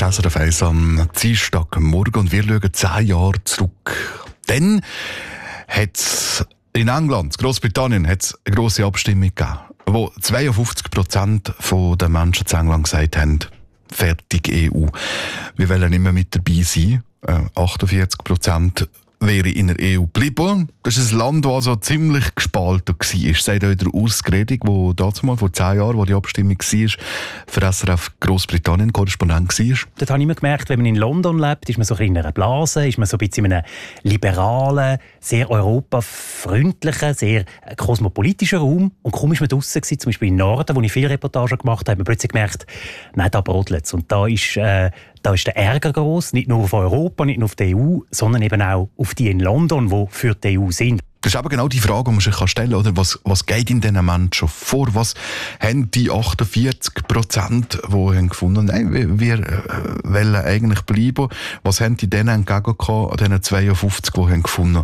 ist SRF 1 am Dienstagmorgen und wir schauen 10 Jahre zurück. Dann hat es in England, Großbritannien, eine grosse Abstimmung gegeben, wo 52% der Menschen in England gesagt haben, fertig EU. Wir wollen nicht mehr mit dabei sein. 48% wäre in der EU geblieben. Das ist ein Land, das also ziemlich gespalten war. Sagt euch der Urs Gredig, der damals vor 10 Jahren, wo die Abstimmung war, für SRF Großbritannien Korrespondent war. Dort habe ich immer gemerkt, wenn man in London lebt, ist man so in einer Blase, ist man so ein bisschen in einem liberalen, sehr europafreundlichen, sehr kosmopolitischen Raum. Und kaum ist man draussen gewesen, zum Beispiel im Norden, wo ich viele Reportagen gemacht habe, hat man plötzlich gemerkt, nein, da brodelt es. Und da ist der Ärger gross, nicht nur auf Europa, nicht nur auf die EU, sondern eben auch auf die in London, die für die EU sind. Das ist aber genau die Frage, die man sich stellen kann, oder? Was geht in diesen Menschen vor? Was haben die 48%, die haben gefunden, nein, wir wollen eigentlich bleiben? Was haben die denen entgegengekommen, diesen 52, die haben gefunden,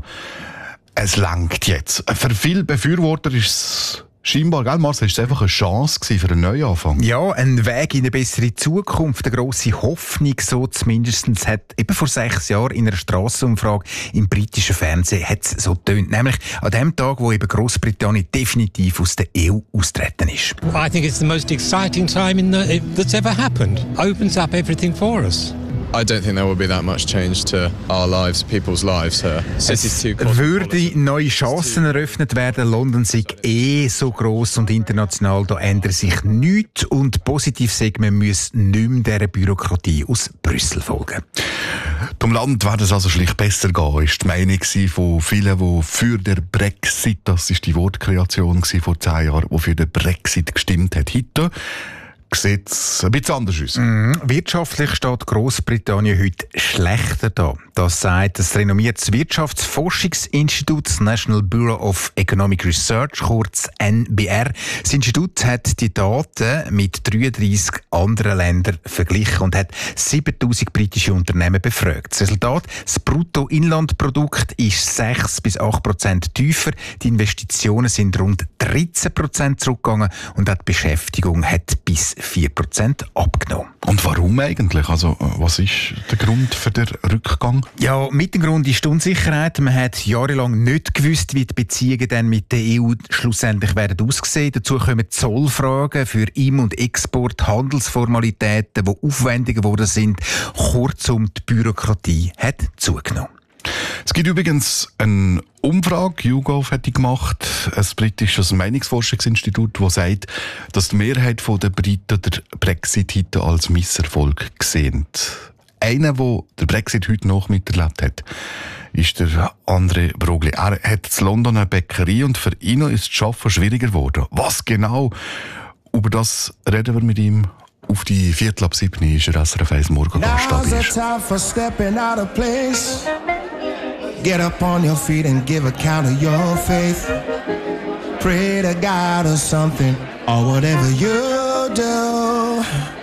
es langt jetzt? Für viele Befürworter ist es scheinbar, gell, Marcel, ist es einfach eine Chance für einen Neuanfang. Ja, ein Weg in eine bessere Zukunft, eine grosse Hoffnung, so zumindest hat eben vor 6 Jahren in einer Strassenumfrage im britischen Fernsehen hat's so getönt. Nämlich an dem Tag, wo eben Großbritannien definitiv aus der EU austreten ist. I think it's the most exciting time that's ever happened. Opens up everything for us. I don't think there will be that much change to our lives, people's lives here. Es würde neue Chancen eröffnet werden. London sei so gross und international, da ändert sich nichts. Und positiv sagen, man muss nicht mehr dieser Bürokratie aus Brüssel folgen. Dem Land wird es also schlicht besser gehen, ist die Meinung von vielen, die für den Brexit, das ist die Wortkreation vor 10 Jahren, die für den Brexit gestimmt hat. Heute sieht es ein bisschen anders aus. Wirtschaftlich steht Großbritannien heute schlechter da. Das sagt das renommierte Wirtschaftsforschungsinstitut, das National Bureau of Economic Research, kurz NBR. Das Institut hat die Daten mit 33 anderen Ländern verglichen und hat 7000 britische Unternehmen befragt. Das Resultat, das Bruttoinlandprodukt ist 6-8% tiefer, die Investitionen sind rund 13% zurückgegangen und auch die Beschäftigung hat bis 4% abgenommen. Und warum eigentlich? Also, was ist der Grund für den Rückgang? Ja, mit dem Grund ist die Unsicherheit. Man hat jahrelang nicht gewusst, wie die Beziehungen dann mit der EU schlussendlich werden aussehen. Dazu kommen Zollfragen für Im- und Export, Handelsformalitäten, die aufwendiger geworden sind. Kurzum, die Bürokratie hat zugenommen. Es gibt übrigens eine Umfrage, YouGov hat die gemacht, ein britisches Meinungsforschungsinstitut, das sagt, dass die Mehrheit der Briten den Brexit heute als Misserfolg sehen. Einer, der den Brexit heute noch miterlebt hat, ist der André Broglie. Er hat in London eine Bäckerei und für ihn ist das Arbeiten schwieriger geworden. Was genau? Über das reden wir mit ihm. Auf die 6:15 ist er SRF 1 Morgengast. Get up on your feet and give account of your faith. Pray to God or something, or whatever you do.